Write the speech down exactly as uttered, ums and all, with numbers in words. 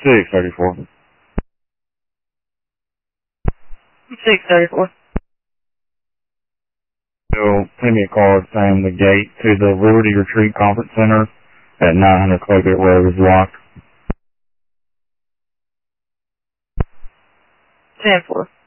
six thirty-four. six thirty-four. Bill, send me a card saying the gate to the Liberty Retreat Conference Center at nine hundred Claybit Road is locked. ten four.